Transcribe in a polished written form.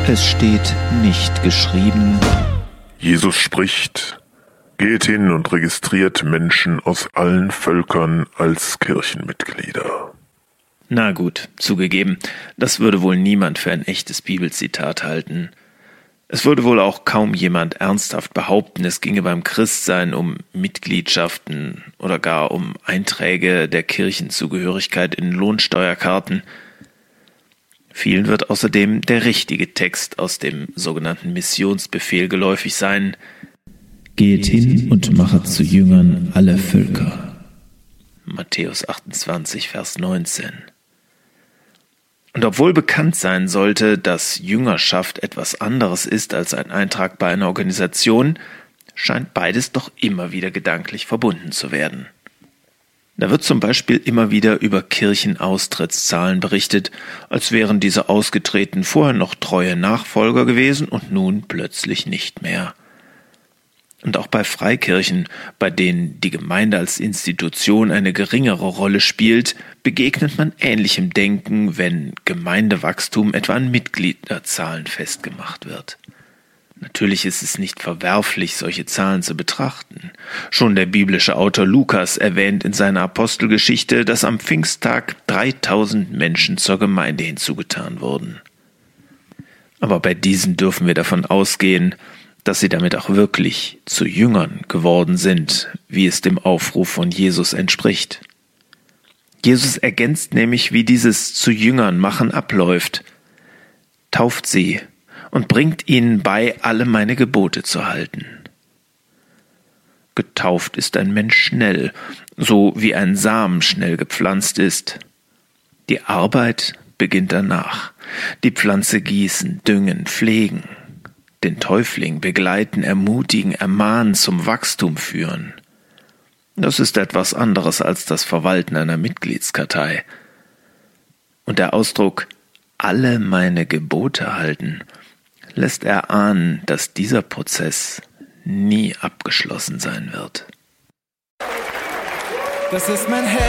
Es steht nicht geschrieben: Jesus spricht: Geht hin und registriert Menschen aus allen Völkern als Kirchenmitglieder. Na gut, zugegeben, das würde wohl niemand für ein echtes Bibelzitat halten. Es würde wohl auch kaum jemand ernsthaft behaupten, es ginge beim Christsein um Mitgliedschaften oder gar um Einträge der Kirchenzugehörigkeit in Lohnsteuerkarten. Vielen wird außerdem der richtige Text aus dem sogenannten Missionsbefehl geläufig sein: Geht hin und machet zu Jüngern alle Völker. Matthäus 28, Vers 19. Und obwohl bekannt sein sollte, dass Jüngerschaft etwas anderes ist als ein Eintrag bei einer Organisation, scheint beides doch immer wieder gedanklich verbunden zu werden. Da wird zum Beispiel immer wieder über Kirchenaustrittszahlen berichtet, als wären diese Ausgetretenen vorher noch treue Nachfolger gewesen und nun plötzlich nicht mehr. Und auch bei Freikirchen, bei denen die Gemeinde als Institution eine geringere Rolle spielt, begegnet man ähnlichem Denken, wenn Gemeindewachstum etwa an Mitgliederzahlen festgemacht wird. Natürlich ist es nicht verwerflich, solche Zahlen zu betrachten. Schon der biblische Autor Lukas erwähnt in seiner Apostelgeschichte, dass am Pfingsttag 3000 Menschen zur Gemeinde hinzugetan wurden. Aber bei diesen dürfen wir davon ausgehen, dass sie damit auch wirklich zu Jüngern geworden sind, wie es dem Aufruf von Jesus entspricht. Jesus ergänzt nämlich, wie dieses zu Jüngern machen abläuft: Tauft sie und bringt ihnen bei, alle meine Gebote zu halten. Getauft ist ein Mensch schnell, so wie ein Samen schnell gepflanzt ist. Die Arbeit beginnt danach. Die Pflanze gießen, düngen, pflegen. Den Täufling begleiten, ermutigen, ermahnen, zum Wachstum führen. Das ist etwas anderes als das Verwalten einer Mitgliedskartei. Und der Ausdruck »alle meine Gebote halten« lässt erahnen, dass dieser Prozess nie abgeschlossen sein wird. Das ist mein Herz.